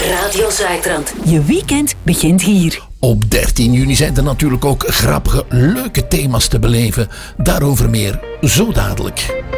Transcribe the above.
Radio Zuidrand. Je weekend begint hier. Op 13 juni zijn er natuurlijk ook grappige, leuke thema's te beleven. Daarover meer zo dadelijk.